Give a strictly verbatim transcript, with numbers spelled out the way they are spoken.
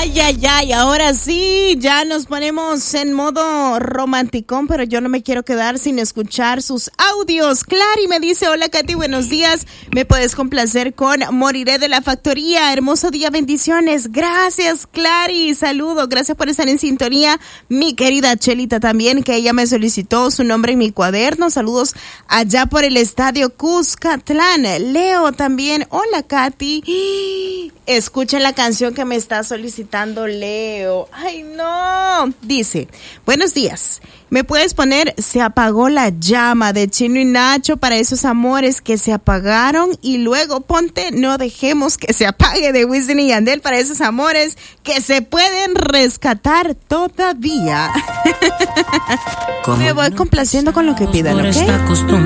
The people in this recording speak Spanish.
Ay, ay, ay, ahora sí, ya nos ponemos en modo romanticón, pero yo no me quiero quedar sin escuchar sus audios. Clary me dice, hola Katy, buenos días, me puedes complacer con Moriré de la Factoría, hermoso día, bendiciones. Gracias Clary, saludo, gracias por estar en sintonía. Mi querida Chelita también, que ella me solicitó su nombre en mi cuaderno, saludos allá por el estadio Cuscatlán. Leo también, hola Katy, escuchen la canción que me está solicitando Leo. Ay, no. Dice, buenos días. ¿Me puedes poner Se apagó la llama de Chino y Nacho para esos amores que se apagaron? Y luego ponte No dejemos que se apague de Wisin y Yandel para esos amores que se pueden rescatar todavía. Me voy complaciendo con lo que pidan, ¿ok?